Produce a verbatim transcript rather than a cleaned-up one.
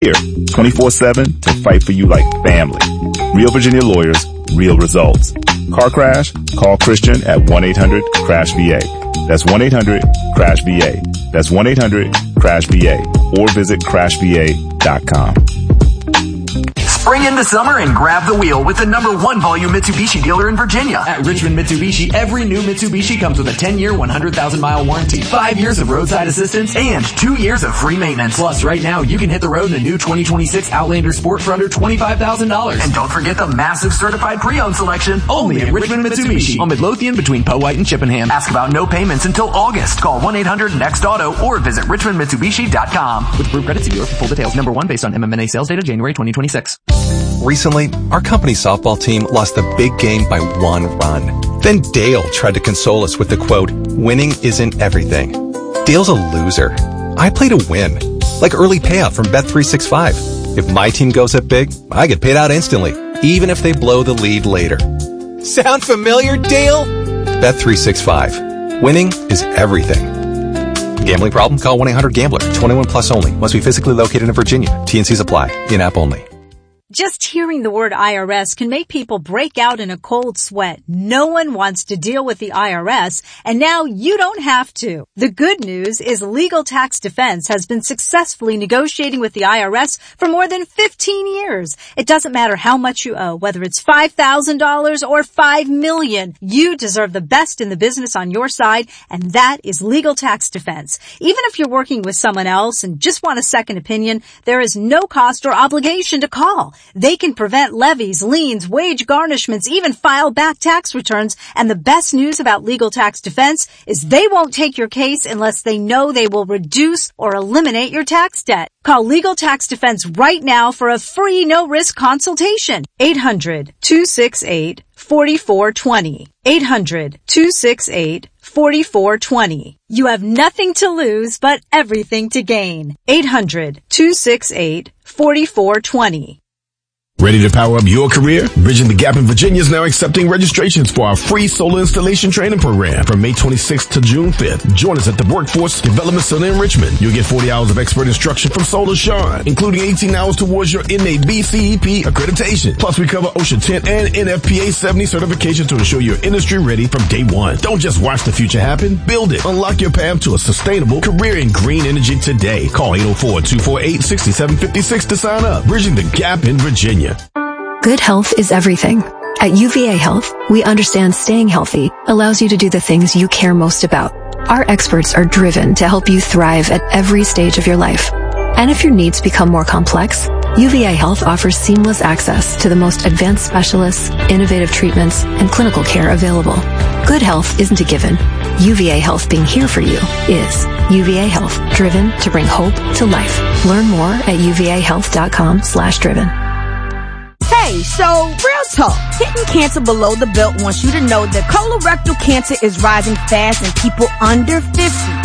Here, twenty-four seven to fight for you like family. Real Virginia lawyers, real results. Car crash? Call Christian at one eight hundred crash V A. That's one eight hundred crash V A. That's one eight hundred crash V A. Or visit crash v a dot com. Spring into summer and grab the wheel with the number one volume Mitsubishi dealer in Virginia. At Richmond Mitsubishi, every new Mitsubishi comes with a ten-year, one hundred thousand mile warranty, five years of roadside assistance, and two years of free maintenance. Plus, right now, you can hit the road in the new twenty twenty-six Outlander Sport for under twenty-five thousand dollars. And don't forget the massive certified pre-owned selection, only at Richmond Mitsubishi on Midlothian between Powhite and Chippenham. Ask about no payments until August. Call one eight hundred next auto or visit richmond mitsubishi dot com. With approved credit, see dealer for full details. Number one based on M M N A sales data January twenty twenty-six. Recently, our company softball team lost the big game by one run. Then Dale tried to console us with the quote, "Winning isn't everything." Dale's a loser. I play to win. Like early payout from Bet three sixty-five. If my team goes up big, I get paid out instantly, even if they blow the lead later. Sound familiar, Dale? Bet three sixty-five. Winning is everything. Gambling problem? Call one eight hundred gambler. twenty-one plus only. Must be physically located in Virginia. T and Cs apply. In-app only. Just hearing the word I R S can make people break out in a cold sweat. No one wants to deal with the I R S, and now you don't have to. The good news is Legal Tax Defense has been successfully negotiating with the I R S for more than fifteen years. It doesn't matter how much you owe, whether it's five thousand dollars or five million dollars. You deserve the best in the business on your side, and that is Legal Tax Defense. Even if you're working with someone else and just want a second opinion, there is no cost or obligation to call. They can prevent levies, liens, wage garnishments, even file back tax returns. And the best news about Legal Tax Defense is they won't take your case unless they know they will reduce or eliminate your tax debt. Call Legal Tax Defense right now for a free no-risk consultation. eight hundred two six eight four four two zero. eight hundred two six eight four four two zero. You have nothing to lose but everything to gain. eight hundred two six eight four four two zero. Ready to power up your career? Bridging the Gap in Virginia is now accepting registrations for our free solar installation training program from May twenty-sixth to June fifth. Join us at the Workforce Development Center in Richmond. You'll get forty hours of expert instruction from Solar Sean, including eighteen hours towards your N A B C E P accreditation. Plus, we cover OSHA ten and N F P A seventy certification to ensure you're industry ready from day one. Don't just watch the future happen. Build it. Unlock your path to a sustainable career in green energy today. Call eight oh four, two four eight, six seven five six to sign up. Bridging the Gap in Virginia. Good health is everything. At U V A Health, we understand staying healthy allows you to do the things you care most about. Our experts are driven to help you thrive at every stage of your life. And if your needs become more complex, U V A Health offers seamless access to the most advanced specialists, innovative treatments, and clinical care available. Good health isn't a given. U V A Health being here for you is. U V A Health, driven to bring hope to life. Learn more at U V A health dot com slash driven. Hey, so real talk. Hitting cancer below the belt wants you to know that colorectal cancer is rising fast in people under fifty.